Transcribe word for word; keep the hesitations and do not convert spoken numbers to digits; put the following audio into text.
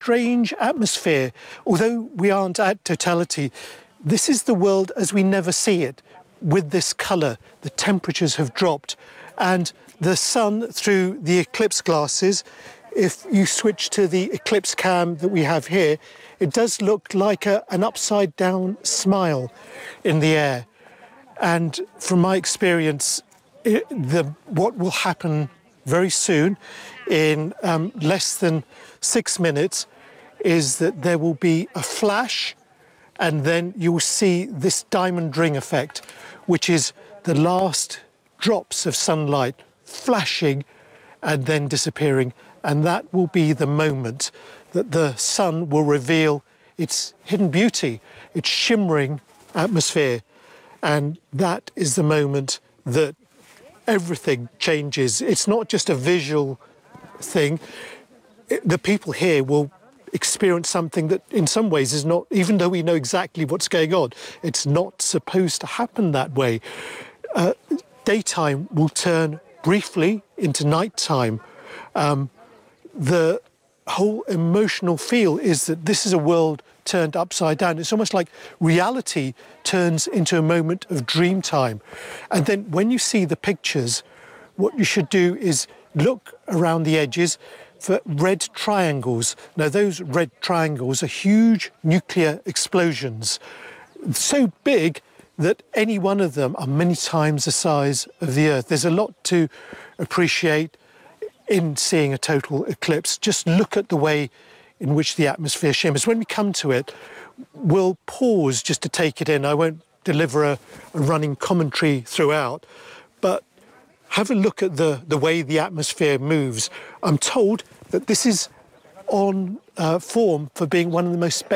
strange atmosphere. Although we aren't at totality, this is the world as we never see it. With this colour, the temperatures have dropped, and the sun through the eclipse glasses, if you switch to the eclipse cam that we have here, it does look like a, an upside down smile in the air. And from my experience, it, the, what will happen very soon, in um, less than six minutes, is that there will be a flash, and then you will see this diamond ring effect, which is the last drops of sunlight flashing and then disappearing. And that will be the moment that the sun will reveal its hidden beauty, its shimmering atmosphere. And that is the moment that everything changes. It's not just a visual thing. It, the people here will experience something that in some ways is not, even though we know exactly what's going on, it's not supposed to happen that way. Uh, daytime will turn briefly into nighttime. Um, the whole emotional feel is that this is a world turned upside down. It's almost like reality turns into a moment of dream time. And then when you see the pictures, what you should do is look around the edges for red triangles. Now, those red triangles are huge nuclear explosions, so big that any one of them are many times the size of the Earth. There's a lot to appreciate in seeing a total eclipse. Just look at the way in which the atmosphere shimmers. When we come to it, we'll pause just to take it in. I won't deliver a, a running commentary throughout, but have a look at the, the way the atmosphere moves. I'm told that this is on uh, form for being one of the most spectacular